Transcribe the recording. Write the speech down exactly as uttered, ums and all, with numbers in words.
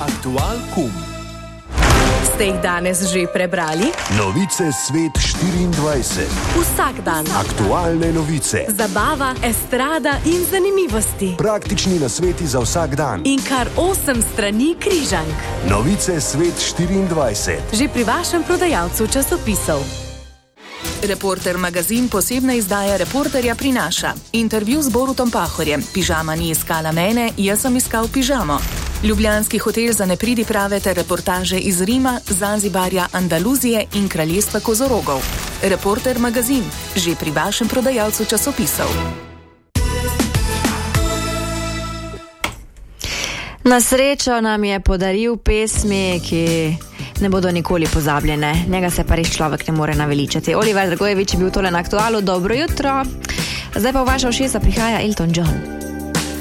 Aktual Kum. Ste jih danes že prebrali? Novice Svet štiriindvajset. Vsak dan. Aktualne novice. Zabava, estrada in zanimivosti. Praktični nasveti za vsak dan. In kar osem strani križank. Novice Svet štiriindvajset. Že pri vašem prodajalcu časopisov. Reporter magazin posebna izdaja Reporterja prinaša. Intervju z Borutom Pahorjem. Pižama ni iskala mene, jaz sem iskal pižamo. Ljubljanski hotel za nepridiprave ter reportaže iz Rima, Zanzibarja, Andaluzije in kraljestva kozorogov. Reporter magazin. Že pri vašem prodajalcu časopisov. Na srečo nam je podaril pesmi, ki ne bodo nikoli pozabljene. Njega se pa res človek ne more naveličati. Oliver Dragojevič je bil tole na Aktualu. Dobro jutro. Zdaj pa v vaša ušesa prihaja Elton John.